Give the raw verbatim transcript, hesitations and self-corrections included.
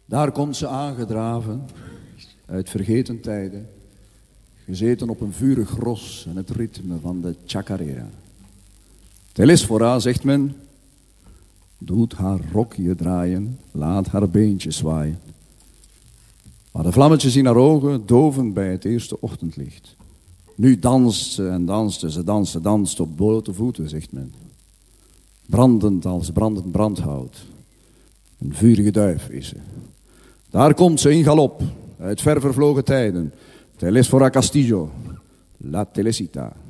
Daar komt ze aangedraven, uit vergeten tijden, gezeten op een vurig ros en het ritme van de chacarera. Telesfora, zegt men, doet haar rokje draaien, laat haar beentjes zwaaien. Maar de vlammetjes in haar ogen doven bij het eerste ochtendlicht. Nu danst ze en danste, ze danste, danst op blote voeten, zegt men. Brandend als brandend brandhout. Een vurige duif is ze. Daar komt ze in galop, uit ver vervlogen tijden. Telesfora Castillo, La Telecita.